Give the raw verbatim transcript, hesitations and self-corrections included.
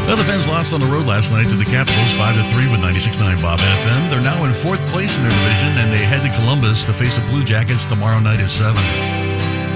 Well, the Pens lost on the road last night to the Capitals five to three with ninety-six point nine Bob F M. They're now in fourth place in their division, and they head to Columbus to face the Blue Jackets tomorrow night at seven.